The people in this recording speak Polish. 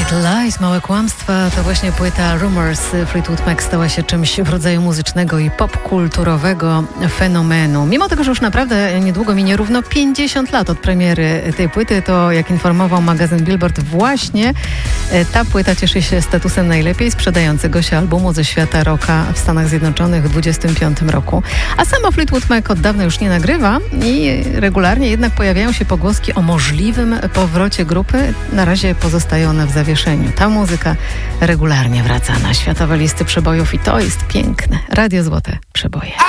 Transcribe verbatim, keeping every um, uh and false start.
White Lies, małe kłamstwa, to właśnie płyta Rumors. Fleetwood Mac stała się czymś w rodzaju muzycznego i popkulturowego fenomenu. Mimo tego, że już naprawdę niedługo minie równo pięćdziesiąt lat od premiery tej płyty, to jak informował magazyn Billboard, właśnie ta płyta cieszy się statusem najlepiej sprzedającego się albumu ze świata rocka w Stanach Zjednoczonych w dwudziestym piątym roku. A sama Fleetwood Mac od dawna już nie nagrywa i regularnie jednak pojawiają się pogłoski o możliwym powrocie grupy. Na razie pozostaje ona w zawieszeniu. Ta muzyka regularnie wraca na światowe listy przebojów i to jest piękne. Radio Złote Przeboje.